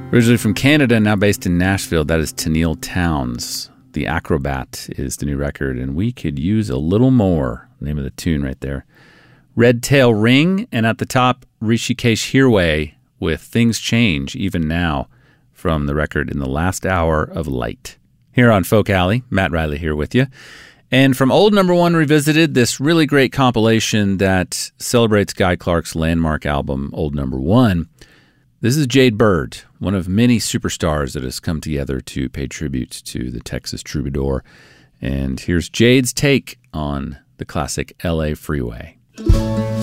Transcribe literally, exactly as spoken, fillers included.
Originally from Canada, now based in Nashville, that is Tennille Townes. The Acrobat is the new record, and we could use a little more. Name of the tune right there. Red Tail Ring, and at the top, Rishikesh Hirway with Things Change, Even Now, from the record In the Last Hour of Light. Here on Folk Alley, Matt Riley here with you. And from Old Number One Revisited, this really great compilation that celebrates Guy Clark's landmark album, Old Number One. This is Jade Bird, one of many superstars that has come together to pay tribute to the Texas troubadour. And here's Jade's take on the classic L A Freeway.